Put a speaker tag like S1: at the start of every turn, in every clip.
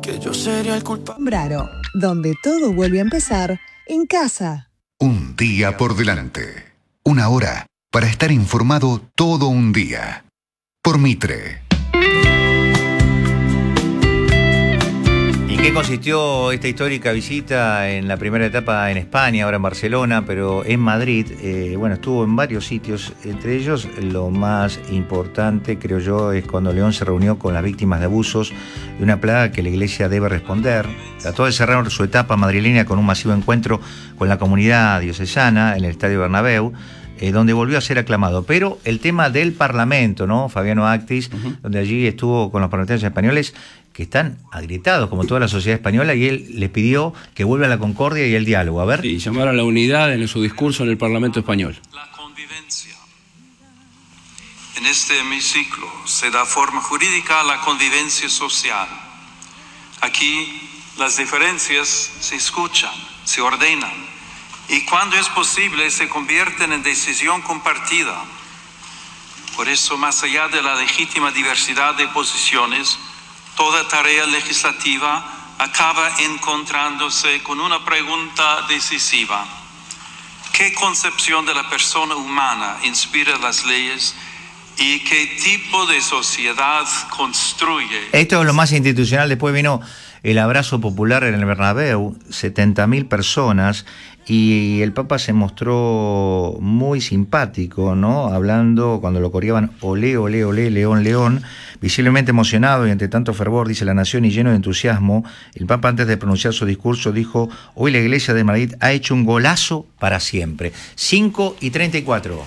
S1: que yo sería el culpable.
S2: Braro, donde todo vuelve a empezar en casa.
S3: Un día por delante. Una hora para estar informado todo un día. Por Mitre.
S4: ¿Y qué consistió esta histórica visita en la primera etapa en España, ahora en Barcelona, pero en Madrid? Bueno, estuvo en varios sitios, entre ellos lo más importante, creo yo, es cuando León se reunió con las víctimas de abusos de una plaga que la Iglesia debe responder. Trató de cerrar su etapa madrileña con un masivo encuentro con la comunidad diocesana en el Estadio Bernabéu, donde volvió a ser aclamado. Pero el tema del Parlamento, ¿no? Fabiano Actis, donde allí estuvo con los parlamentarios españoles, que están agrietados, como toda la sociedad española, y él les pidió que vuelva a la concordia y el diálogo. A ver.
S5: Sí, llamar a la unidad en su discurso en el Parlamento español.
S6: La convivencia. En este hemiciclo se da forma jurídica a la convivencia social. Aquí las diferencias se escuchan, se ordenan, y cuando es posible se convierten en decisión compartida. Por eso, más allá de la legítima diversidad de posiciones, toda tarea legislativa acaba encontrándose con una pregunta decisiva. ¿Qué concepción de la persona humana inspira las leyes y qué tipo de sociedad construye?
S4: Esto es lo más institucional. Después vino el abrazo popular en el Bernabéu, 70.000 personas, y el Papa se mostró muy simpático, ¿no? Hablando, cuando lo coreaban, olé, olé, olé, león, león, visiblemente emocionado y ante tanto fervor, dice La Nación, y lleno de entusiasmo. El Papa, antes de pronunciar su discurso, dijo: hoy la Iglesia de Madrid ha hecho un golazo para siempre. 5:34.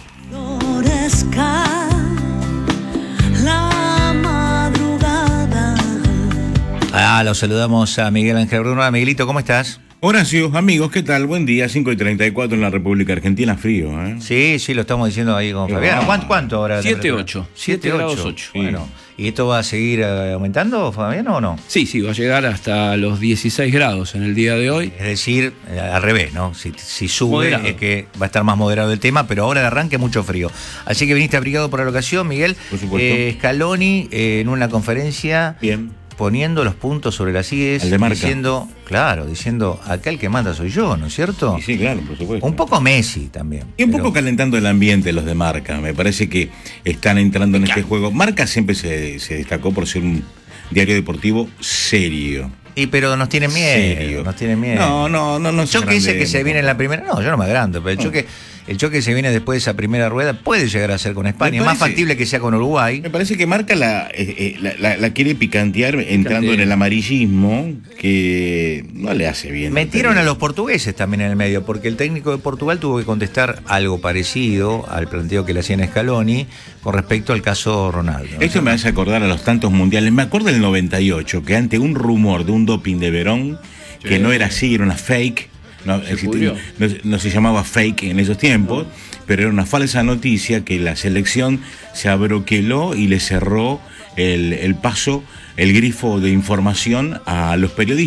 S4: Lo saludamos a Miguel Ángel Bruno. Miguelito, ¿cómo estás?
S7: Horacio, amigos, ¿qué tal? Buen día, 5:34 en la República Argentina, frío, ¿eh?
S4: Sí, lo estamos diciendo ahí con Fabiano. ¿Cuánto ahora?
S5: 7,8. 7 grados 8.
S4: Bueno, ¿y esto va a seguir aumentando, Fabiano, o no?
S5: Sí, va a llegar hasta los 16 grados en el día de hoy.
S4: Es decir, al revés, ¿no? Si sube, moderado, es que va a estar más moderado el tema, pero ahora de arranque mucho frío. Así que viniste abrigado por la ocasión, Miguel.
S7: Por supuesto.
S4: Scaloni, en una conferencia...
S7: Bien.
S4: Poniendo los puntos sobre las IES, diciendo, acá el que manda soy yo, ¿no es cierto?
S7: Sí, claro, por supuesto.
S4: Un poco Messi también.
S7: Y un poco calentando el ambiente los de Marca. Me parece que están entrando en este juego. Marca siempre se destacó por ser un diario deportivo serio.
S4: Pero nos tienen miedo.
S7: Serio.
S4: Nos tienen miedo.
S7: No.
S4: El choque ese que se viene en la primera, no, yo no me agrando, pero el choque que se viene después de esa primera rueda puede llegar a ser con España. Es más factible que sea con Uruguay.
S7: Me parece que Marca la quiere picantear entrando en el amarillismo, que no le hace bien.
S4: Metieron a los portugueses también en el medio, porque el técnico de Portugal tuvo que contestar algo parecido al planteo que le hacían a Scaloni con respecto al caso Ronaldo, ¿no?
S7: Esto me hace acordar a los tantos mundiales. Me acuerdo del 98, que ante un rumor de un doping de Verón, que no era así, era una fake. No se llamaba fake en esos tiempos, pero era una falsa noticia que la selección se abroqueló y le cerró el paso, el grifo de información a los periodistas.